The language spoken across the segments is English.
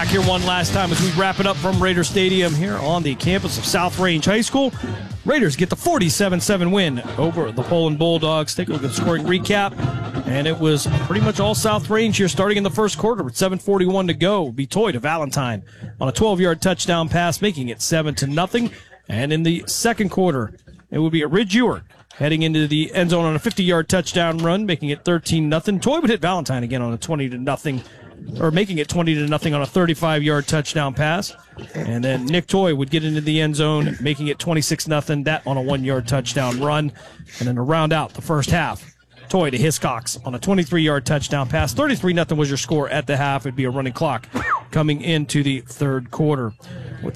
Back here one last time as we wrap it up from Raider Stadium here on the campus of South Range High School. Raiders get the 47-7 win over the Poland Bulldogs. Take a look at the scoring recap. And it was pretty much all South Range here starting in the first quarter with 7:41 to go. Betoy to Valentine on a 12-yard touchdown pass, making it 7-0. And in the second quarter, it would be a Ridge Ewart heading into the end zone on a 50-yard touchdown run, making it 13-0. Toy would hit Valentine again on a 20-0, or making it 20-0 on a 35-yard touchdown pass. And then Nick Toy would get into the end zone, making it 26-0, that on a 1-yard touchdown run. And then to round out the first half, Toy to Hiscox on a 23-yard touchdown pass. 33-0 was your score at the half. It'd be a running clock coming into the third quarter. With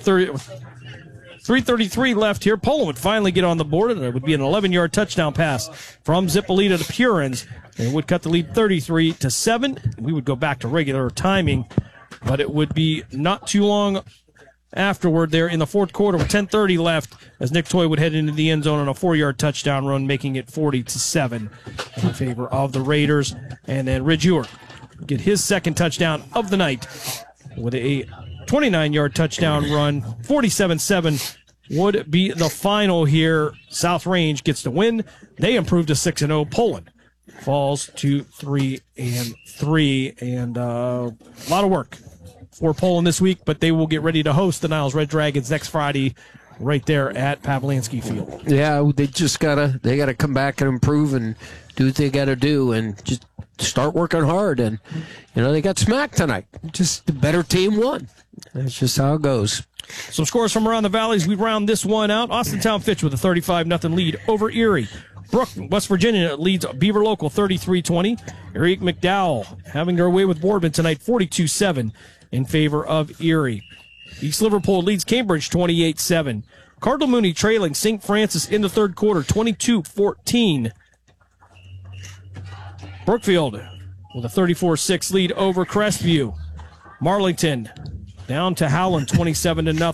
3:33 left here, Poland would finally get on the board, and it would be an 11-yard touchdown pass from Zippolita to Purins. And it would cut the lead 33-7. We would go back to regular timing, but it would be not too long afterward there in the fourth quarter with 10:30 left as Nick Toy would head into the end zone on a 4-yard touchdown run, making it 40-7 in favor of the Raiders. And then Ridge Ewart get his second touchdown of the night with a 29-yard touchdown run. 47-7 would be the final here. South Range gets the win. They improve to 6-0. Poland falls to 3-3, and a lot of work for Poland this week, but they will get ready to host the Niles Red Dragons next Friday right there at Pavlansky Field. Yeah, they just gotta come back and improve and do what they gotta do and just start working hard. And they got smacked tonight. Just the better team won. That's just how it goes. Some scores from around the valleys. We round this one out. Austintown Fitch with a 35-0 lead over Erie. Brooke, West Virginia leads Beaver Local 33-20. Eric McDowell having their way with Boardman tonight, 42-7 in favor of Erie. East Liverpool leads Cambridge 28-7. Cardinal Mooney trailing St. Francis in the third quarter, 22-14. Brookfield with a 34-6 lead over Crestview. Marlington down to Howland, 27-0.